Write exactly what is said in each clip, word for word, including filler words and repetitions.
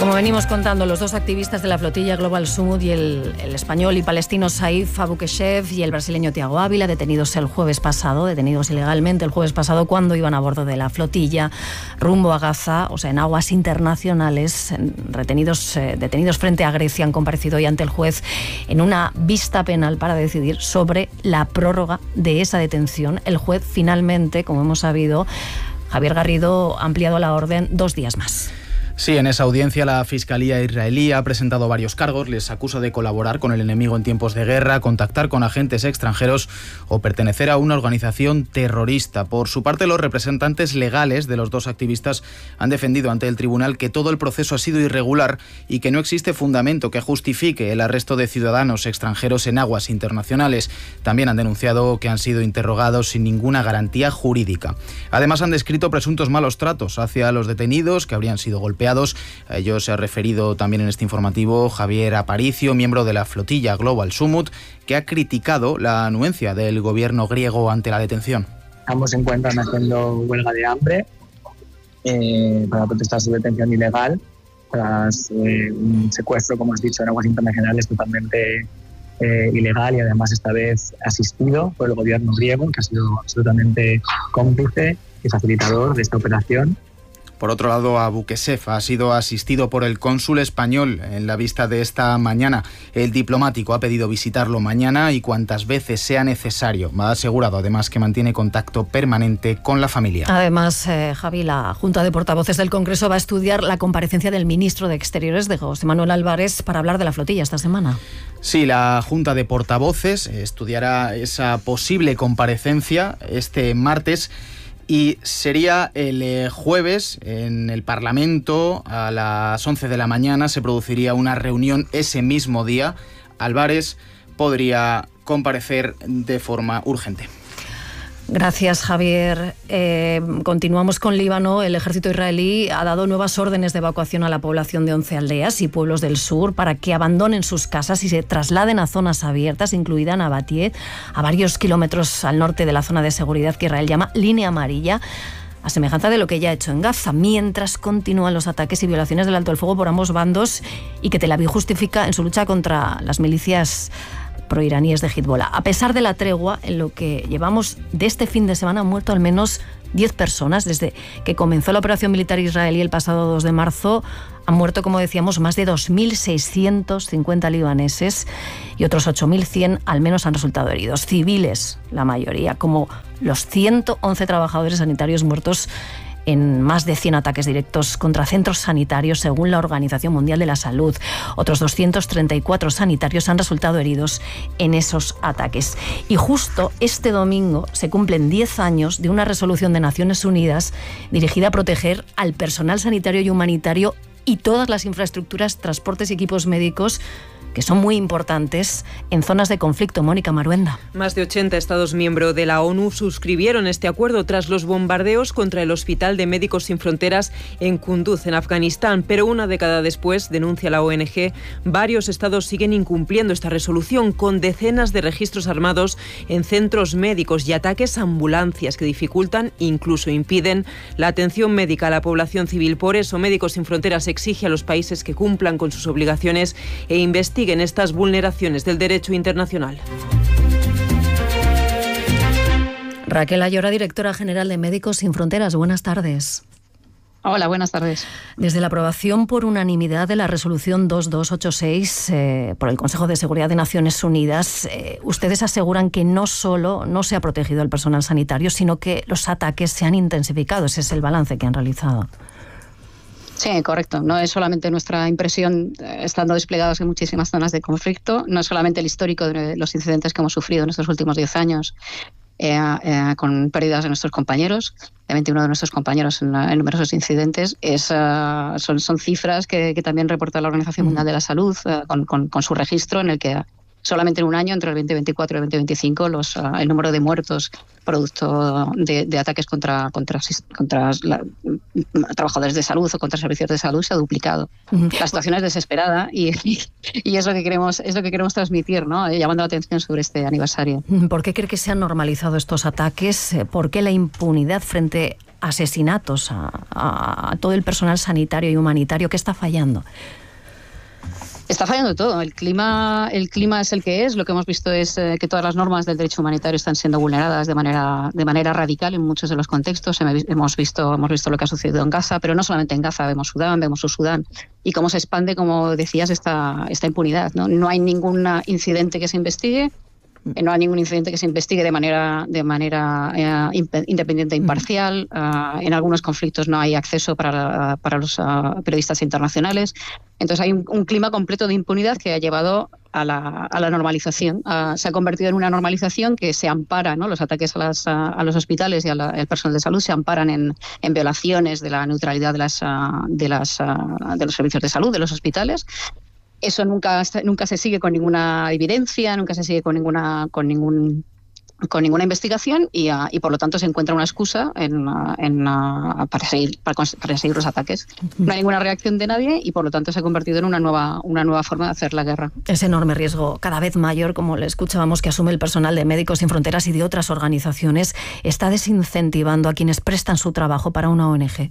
Como venimos contando, los dos activistas de la flotilla Global Summit y el, el español y palestino Saif Abukeshev y el brasileño Thiago Ávila, detenidos el jueves pasado, detenidos ilegalmente el jueves pasado cuando iban a bordo de la flotilla rumbo a Gaza, o sea, en aguas internacionales, retenidos, eh, detenidos frente a Grecia, han comparecido hoy ante el juez en una vista penal para decidir sobre la prórroga de esa detención. El juez finalmente, como hemos sabido, Javier Garrido, ha ampliado la orden dos días más. Sí, en esa audiencia la Fiscalía israelí ha presentado varios cargos. Les acusa de colaborar con el enemigo en tiempos de guerra, contactar con agentes extranjeros o pertenecer a una organización terrorista. Por su parte, los representantes legales de los dos activistas han defendido ante el tribunal que todo el proceso ha sido irregular y que no existe fundamento que justifique el arresto de ciudadanos extranjeros en aguas internacionales. También han denunciado que han sido interrogados sin ninguna garantía jurídica. Además, han descrito presuntos malos tratos hacia los detenidos, que habrían sido golpeados. A ello se ha referido también en este informativo Javier Aparicio, miembro de la flotilla Global Summit, que ha criticado la anuencia del gobierno griego ante la detención. Ambos se encuentran haciendo huelga de hambre eh, para protestar su detención ilegal tras eh, un secuestro, como has dicho, en aguas internacionales totalmente eh, ilegal y además esta vez asistido por el gobierno griego, que ha sido absolutamente cómplice y facilitador de esta operación. Por otro lado, Abukeshev ha sido asistido por el cónsul español en la vista de esta mañana. El diplomático ha pedido visitarlo mañana y cuantas veces sea necesario. Ha asegurado además que mantiene contacto permanente con la familia. Además, eh, Javi, la Junta de Portavoces del Congreso va a estudiar la comparecencia del ministro de Exteriores, de José Manuel Álvarez, para hablar de la flotilla esta semana. Sí, la Junta de Portavoces estudiará esa posible comparecencia este martes. Y sería el eh, jueves en el Parlamento a las once de la mañana, se produciría una reunión ese mismo día. Álvarez podría comparecer de forma urgente. Gracias, Javier. Eh, continuamos con Líbano. El ejército israelí ha dado nuevas órdenes de evacuación a la población de once aldeas y pueblos del sur para que abandonen sus casas y se trasladen a zonas abiertas, incluida Nabatieh, a varios kilómetros al norte de la zona de seguridad que Israel llama Línea Amarilla, a semejanza de lo que ya ha hecho en Gaza, mientras continúan los ataques y violaciones del alto el fuego por ambos bandos y que Tel Aviv justifica en su lucha contra las milicias proiraníes de Hezbollah. A pesar de la tregua, en lo que llevamos de este fin de semana han muerto al menos diez personas. Desde que comenzó la operación militar israelí el pasado dos de marzo, han muerto, como decíamos, más de dos mil seiscientos cincuenta libaneses y otros ocho mil cien al menos han resultado heridos. Civiles, la mayoría, como los ciento once trabajadores sanitarios muertos en más de cien ataques directos contra centros sanitarios, según la Organización Mundial de la Salud. Otros doscientos treinta y cuatro sanitarios han resultado heridos en esos ataques. Y justo este domingo se cumplen diez años de una resolución de Naciones Unidas dirigida a proteger al personal sanitario y humanitario y todas las infraestructuras, transportes y equipos médicos que son muy importantes en zonas de conflicto. Mónica Maruenda. Más de ochenta Estados miembros de la ONU suscribieron este acuerdo tras los bombardeos contra el Hospital de Médicos Sin Fronteras en Kunduz, en Afganistán. Pero una década después, denuncia la O N G, varios estados siguen incumpliendo esta resolución, con decenas de registros armados en centros médicos y ataques a ambulancias que dificultan e incluso impiden la atención médica a la población civil. Por eso, Médicos Sin Fronteras exige a los países que cumplan con sus obligaciones e investiguen en estas vulneraciones del derecho internacional. Raquel Ayora, directora general de Médicos Sin Fronteras. Buenas tardes. Hola, buenas tardes. Desde la aprobación por unanimidad de la resolución dos mil doscientos ochenta y seis eh, por el Consejo de Seguridad de Naciones Unidas, eh, ustedes aseguran que no solo no se ha protegido al personal sanitario, sino que los ataques se han intensificado. Ese es el balance que han realizado. Sí, correcto. No es solamente nuestra impresión eh, estando desplegados en muchísimas zonas de conflicto, no es solamente el histórico de los incidentes que hemos sufrido en estos últimos diez años eh, eh, con pérdidas de nuestros compañeros, de veintiuno de nuestros compañeros en, en numerosos incidentes. Es, uh, son, son cifras que, que también reporta la Organización Mundial de la Salud uh, con, con, con su registro, en el que solamente en un año, entre el veinte veinticuatro y el veinte veinticinco, los, uh, el número de muertos producto de, de ataques contra, contra, contra la, trabajadores de salud o contra servicios de salud se ha duplicado. Uh-huh. La situación es desesperada y, y, y es lo que queremos, es lo que queremos transmitir, ¿no? Llamando la atención sobre este aniversario. ¿Por qué cree que se han normalizado estos ataques? ¿Por qué la impunidad frente asesinatos a, a, a todo el personal sanitario y humanitario. ¿Qué está fallando? Está fallando todo. El clima, el clima es el que es. Lo que hemos visto es eh, que todas las normas del derecho humanitario están siendo vulneradas de manera, de manera radical en muchos de los contextos. Hemos visto, hemos visto lo que ha sucedido en Gaza, pero no solamente en Gaza. Vemos Sudán, vemos Sudán y cómo se expande, como decías, esta, esta impunidad, ¿no? No hay ningún incidente que se investigue. No hay ningún incidente que se investigue de manera, de manera eh, independiente e imparcial. Uh, en algunos conflictos no hay acceso para, para los uh, periodistas internacionales. Entonces hay un, un clima completo de impunidad que ha llevado a la, a la normalización. Uh, se ha convertido en una normalización que se ampara, ¿no? Los ataques a, las, a, a los hospitales y al personal de salud se amparan en, en violaciones de la neutralidad de, las, uh, de, las, uh, de los servicios de salud, de los hospitales. Eso nunca, nunca se sigue con ninguna evidencia, nunca se sigue con ninguna, con ningún, con ninguna investigación y, uh, y por lo tanto se encuentra una excusa en, uh, en, uh, para, seguir, para, para seguir los ataques. No hay ninguna reacción de nadie y por lo tanto se ha convertido en una nueva, una nueva forma de hacer la guerra. Ese enorme riesgo cada vez mayor, como le escuchábamos, que asume el personal de Médicos Sin Fronteras y de otras organizaciones, está desincentivando a quienes prestan su trabajo para una O N G.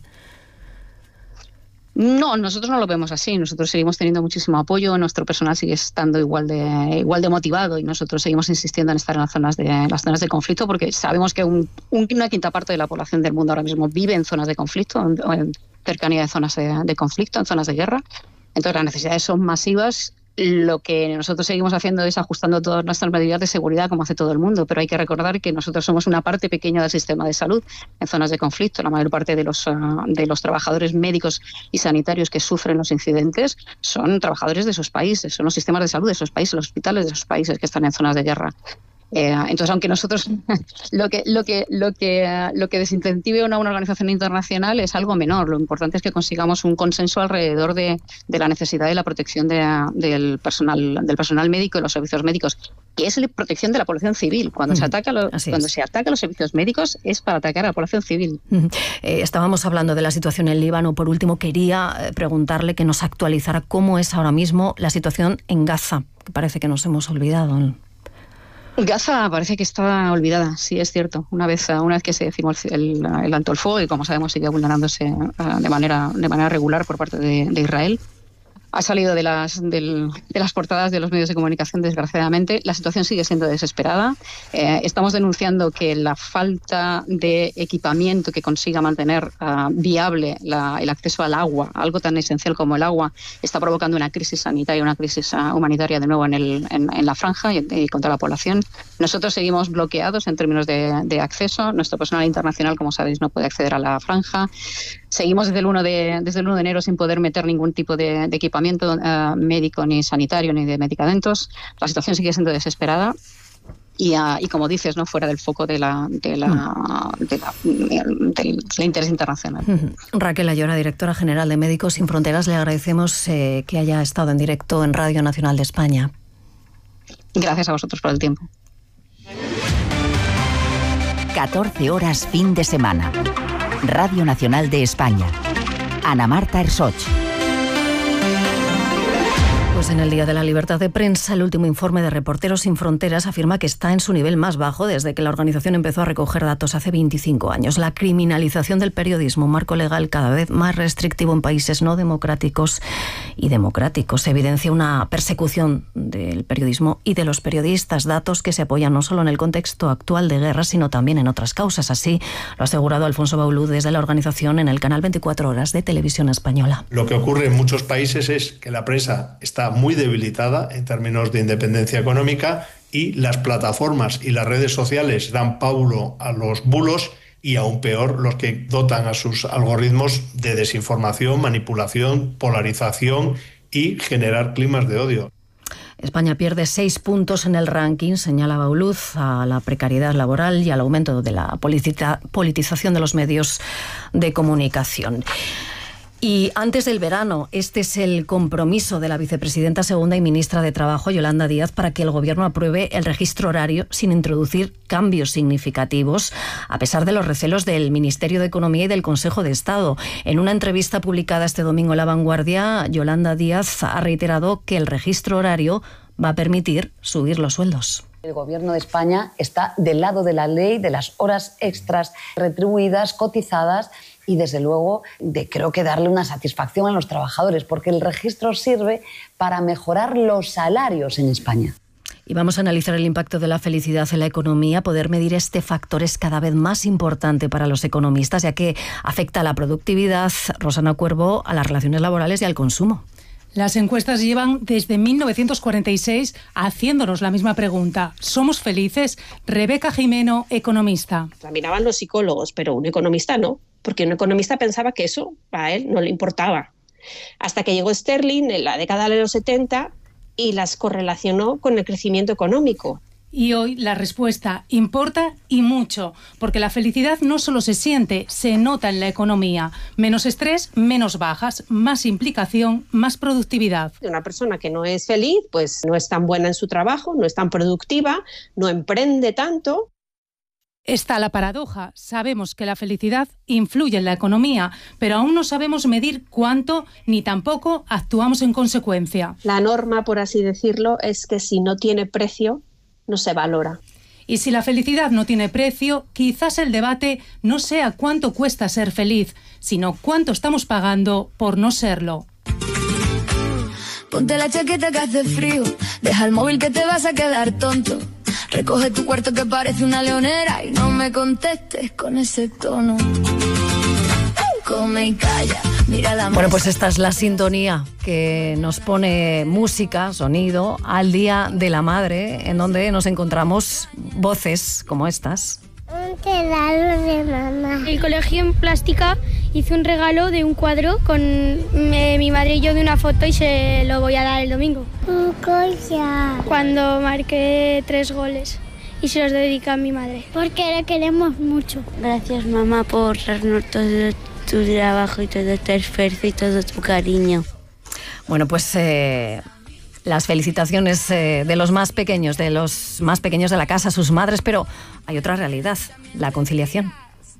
No, nosotros no lo vemos así. Nosotros seguimos teniendo muchísimo apoyo, nuestro personal sigue estando igual de igual de motivado y nosotros seguimos insistiendo en estar en las zonas de en las zonas de conflicto porque sabemos que un, un, una quinta parte de la población del mundo ahora mismo vive en zonas de conflicto o en, en cercanía de zonas de, de conflicto, en zonas de guerra. Entonces las necesidades son masivas. Lo que nosotros seguimos haciendo es ajustando todas nuestras medidas de seguridad como hace todo el mundo, pero hay que recordar que nosotros somos una parte pequeña del sistema de salud en zonas de conflicto. La mayor parte de los, uh, de los trabajadores médicos y sanitarios que sufren los incidentes son trabajadores de esos países, son los sistemas de salud de esos países, los hospitales de esos países que están en zonas de guerra. Eh, entonces, aunque nosotros lo que lo que lo que lo que desincentive una, una organización internacional es algo menor, lo importante es que consigamos un consenso alrededor de, de la necesidad de la protección de, del personal del personal médico y los servicios médicos, que es la protección de la población civil. Cuando mm, se ataca lo, cuando se ataca los servicios médicos es para atacar a la población civil. Mm. Eh, estábamos hablando de la situación en Líbano. Por último, quería preguntarle que nos actualizara cómo es ahora mismo la situación en Gaza, que parece que nos hemos olvidado. Gaza parece que está olvidada, sí, es cierto. Una vez, una vez que se firmó el, el alto el fuego y, como sabemos, sigue vulnerándose uh, de manera de manera regular por parte de, de Israel. Ha salido de las, del, de las portadas de los medios de comunicación, desgraciadamente. La situación sigue siendo desesperada. Eh, estamos denunciando que la falta de equipamiento que consiga mantener uh, viable la, el acceso al agua, algo tan esencial como el agua, está provocando una crisis sanitaria, una crisis uh, humanitaria de nuevo en, el, en, en la franja y, y contra la población. Nosotros seguimos bloqueados en términos de, de acceso. Nuestro personal internacional, como sabéis, no puede acceder a la franja. Seguimos desde el uno de, desde el uno de enero sin poder meter ningún tipo de, de equipamiento uh, médico, ni sanitario, ni de medicamentos. La situación sigue siendo desesperada y, uh, y como dices, no fuera del foco de la, de la, de la, del, del interés internacional. Raquel Ayora, directora general de Médicos Sin Fronteras, le agradecemos eh, que haya estado en directo en Radio Nacional de España. Gracias a vosotros por el tiempo. catorce horas fin de semana. Radio Nacional de España. Ana Marta Ersoch. Pues en el Día de la Libertad de Prensa, el último informe de Reporteros Sin Fronteras afirma que está en su nivel más bajo desde que la organización empezó a recoger datos hace veinticinco años. La criminalización del periodismo, un marco legal cada vez más restrictivo en países no democráticos y democráticos, evidencia una persecución del periodismo y de los periodistas, datos que se apoyan no solo en el contexto actual de guerra, sino también en otras causas. Así lo ha asegurado Alfonso Baulú desde la organización en el canal veinticuatro horas de Televisión Española. Lo que ocurre en muchos países es que la prensa está muy debilitada en términos de independencia económica y las plataformas y las redes sociales dan paulo a los bulos y aún peor los que dotan a sus algoritmos de desinformación, manipulación, polarización y generar climas de odio. España pierde seis puntos en el ranking, señala Bauluz, a la precariedad laboral y al aumento de la politización de los medios de comunicación. Y antes del verano, este es el compromiso de la vicepresidenta segunda y ministra de Trabajo, Yolanda Díaz, para que el Gobierno apruebe el registro horario sin introducir cambios significativos, a pesar de los recelos del Ministerio de Economía y del Consejo de Estado. En una entrevista publicada este domingo en La Vanguardia, Yolanda Díaz ha reiterado que el registro horario va a permitir subir los sueldos. El Gobierno de España está del lado de la ley, de las horas extras retribuidas, cotizadas y, desde luego, de creo que darle una satisfacción a los trabajadores, porque el registro sirve para mejorar los salarios en España. Y vamos a analizar el impacto de la felicidad en la economía. Poder medir este factor es cada vez más importante para los economistas, ya que afecta a la productividad, Rosana Cuervo, a las relaciones laborales y al consumo. Las encuestas llevan desde mil novecientos cuarenta y seis haciéndonos la misma pregunta. ¿Somos felices? Rebeca Jimeno, economista. La miraban los psicólogos, pero un economista no, porque un economista pensaba que eso a él no le importaba. Hasta que llegó Sterling en la década de los setenta y las correlacionó con el crecimiento económico. Y hoy la respuesta importa y mucho, porque la felicidad no solo se siente, se nota en la economía. Menos estrés, menos bajas, más implicación, más productividad. Una persona que no es feliz, pues no es tan buena en su trabajo, no es tan productiva, no emprende tanto. Está la paradoja. Sabemos que la felicidad influye en la economía, pero aún no sabemos medir cuánto ni tampoco actuamos en consecuencia. La norma, por así decirlo, es que si no tiene precio, no se valora. Y si la felicidad no tiene precio, quizás el debate no sea cuánto cuesta ser feliz, sino cuánto estamos pagando por no serlo. Ponte la chaqueta que hace frío, deja el móvil que te vas a quedar tonto. Recoge tu cuarto que parece una leonera y no me contestes con ese tono. Come y calla, mira la mesa. Bueno, pues esta es la sintonía que nos pone música, sonido, al Día de la Madre, en donde nos encontramos voces como estas. Un regalo de mamá. El colegio en plástica hizo un regalo de un cuadro con eh, mi madre y yo de una foto y se lo voy a dar el domingo. Un collar. Cuando marqué tres goles y se los dedica a mi madre. Porque la queremos mucho. Gracias, mamá, por darnos todo tu trabajo y todo tu esfuerzo y todo tu cariño. Bueno, pues eh, las felicitaciones eh, de los más pequeños, de los más pequeños de la casa, sus madres, pero hay otra realidad, la conciliación.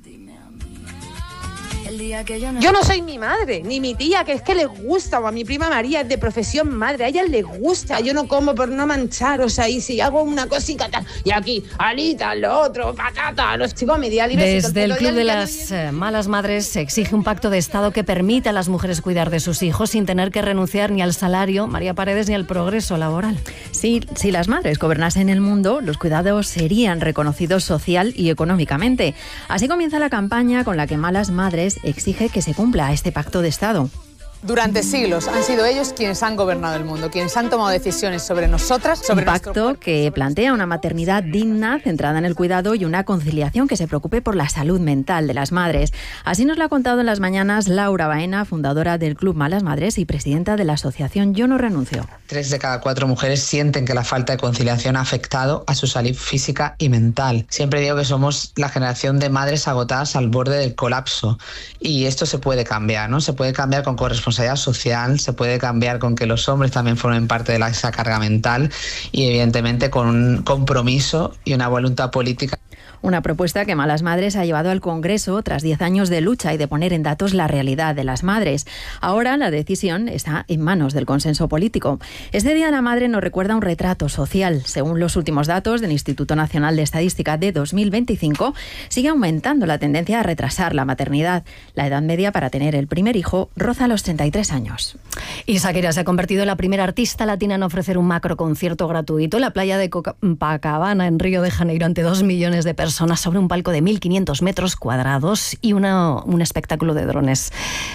Yo no soy mi madre, ni mi tía, que es que le gusta, o a mi prima María es de profesión madre, a ella le gusta, yo no como por no manchar, o sea, y si hago una cosita tal, y aquí, alitas, lo otro, patata, los chicos, mi día libre. Desde el Club de las Malas Madres se exige un pacto de Estado que permita a las mujeres cuidar de sus hijos sin tener que renunciar ni al salario, María Paredes, ni al progreso laboral. Sí, si las madres gobernasen el mundo, los cuidados serían reconocidos social y económicamente. Así comienza la campaña con la que Malas Madres exige que se cumpla este pacto de Estado. Durante siglos han sido ellos quienes han gobernado el mundo, quienes han tomado decisiones sobre nosotras, sobre un pacto que plantea una maternidad digna, centrada en el cuidado y una conciliación que se preocupe por la salud mental de las madres. Así nos lo ha contado en las mañanas Laura Baena, fundadora del Club Malas Madres y presidenta de la asociación Yo No Renuncio. Tres de cada cuatro mujeres sienten que la falta de conciliación ha afectado a su salud física y mental. Siempre digo que somos la generación de madres agotadas al borde del colapso y esto se puede cambiar, ¿no? Se puede cambiar con corresponsabilidad social, se puede cambiar con que los hombres también formen parte de la, esa carga mental y evidentemente con un compromiso y una voluntad política. Una propuesta que Malas Madres ha llevado al Congreso tras diez años de lucha y de poner en datos la realidad de las madres. Ahora la decisión está en manos del consenso político. Este Día de la Madre nos recuerda un retrato social. Según los últimos datos del Instituto Nacional de Estadística de dos mil veinticinco, sigue aumentando la tendencia a retrasar la maternidad. La edad media para tener el primer hijo roza los treinta y tres años. Y Shakira se ha convertido en la primera artista latina en ofrecer un macro concierto gratuito en la playa de Copacabana, en Río de Janeiro, ante dos millones de personas. Personas sobre un palco de mil quinientos metros cuadrados y una, un espectáculo de drones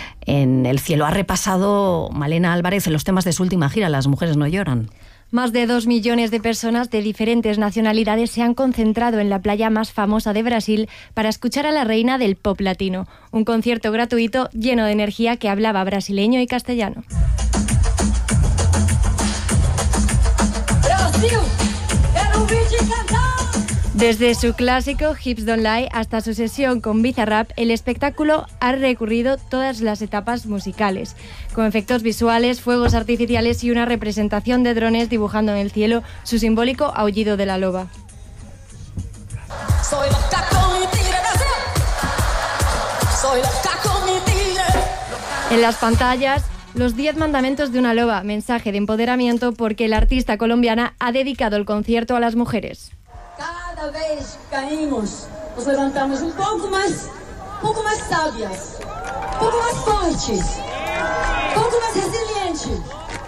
en el cielo. Ha repasado Malena Álvarez en los temas de su última gira, Las mujeres no lloran. Más de dos millones de personas de diferentes nacionalidades se han concentrado en la playa más famosa de Brasil para escuchar a la reina del pop latino. Un concierto gratuito lleno de energía que hablaba brasileño y castellano. Brasil, quero ouvir-te cantar. Desde su clásico Hips Don't Lie hasta su sesión con Bizarrap, el espectáculo ha recorrido todas las etapas musicales, con efectos visuales, fuegos artificiales y una representación de drones dibujando en el cielo su simbólico aullido de la loba. Soy loca con mi tigre, Soy loca con mi tigre. En las pantallas, Los diez mandamientos de una loba, mensaje de empoderamiento porque la artista colombiana ha dedicado el concierto a las mujeres. Cada vez caímos, nos levantamos un poco más, un poco más sabias, un poco más fuertes, un poco más resilientes.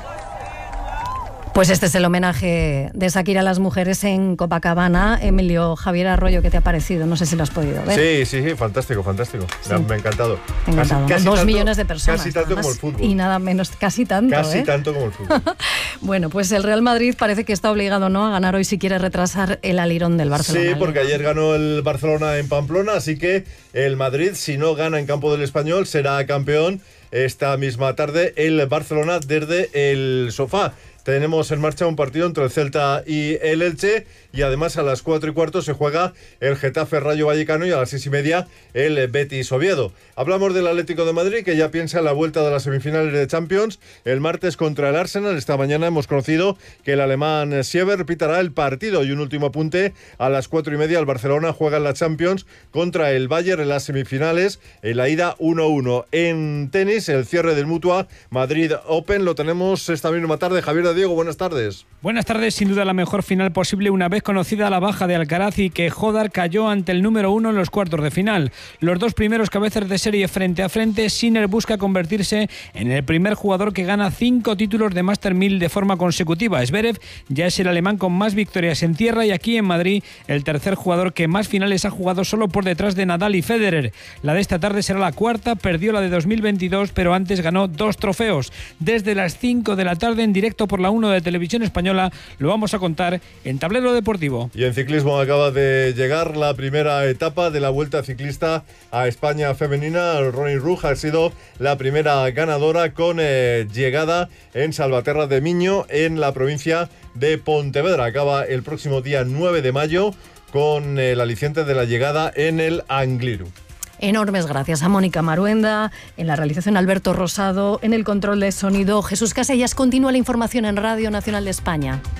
Pues este es el homenaje de Shakira a las mujeres en Copacabana. Emilio, Javier Arroyo, ¿qué te ha parecido? No sé si lo has podido ver. Sí, sí, sí, fantástico, fantástico. Sí. Me, me ha encantado. Me ha encantado. Casi, casi Dos tanto, millones de personas. Casi tanto como el fútbol. Y nada menos, casi tanto. Casi ¿eh? tanto como el fútbol. Bueno, pues el Real Madrid parece que está obligado, ¿no?, a ganar hoy si quiere retrasar el alirón del Barcelona. Sí, porque ayer ganó el Barcelona en Pamplona, así que el Madrid, si no gana en campo del Español, será campeón esta misma tarde el Barcelona desde el sofá. Tenemos en marcha un partido entre el Celta y el Elche y además a las cuatro y cuarto se juega el Getafe Rayo Vallecano y a las seis y media el Betis Oviedo. Hablamos del Atlético de Madrid, que ya piensa en la vuelta de las semifinales de Champions el martes contra el Arsenal. Esta mañana hemos conocido que el alemán Siever pitará el partido. Y un último apunte: a las cuatro y media el Barcelona juega en la Champions contra el Bayern en las semifinales, en la ida uno uno. En tenis, el cierre del Mutua Madrid Open lo tenemos esta misma tarde. Javier Diego, buenas tardes. Buenas tardes, sin duda la mejor final posible una vez conocida la baja de Alcaraz y que Jodar cayó ante el número uno en los cuartos de final. Los dos primeros cabezas de serie frente a frente, Sinner busca convertirse en el primer jugador que gana cinco títulos de Master mil de forma consecutiva. Zverev ya es el alemán con más victorias en tierra y aquí en Madrid el tercer jugador que más finales ha jugado, solo por detrás de Nadal y Federer. La de esta tarde será la cuarta, perdió la de dos mil veintidós, pero antes ganó dos trofeos. Desde las cinco de la tarde en directo por la uno de Televisión Española lo vamos a contar en Tablero Deportivo. Y en ciclismo acaba de llegar la primera etapa de la Vuelta Ciclista a España femenina. Ronnie Ruj ha sido la primera ganadora con eh, llegada en Salvaterra de Miño, en la provincia de Pontevedra. Acaba el próximo día nueve de mayo con el aliciente de la llegada en el Angliru. Enormes gracias a Mónica Maruenda, en la realización Alberto Rosado, en el control de sonido Jesús Casellas. Continúa la información en Radio Nacional de España.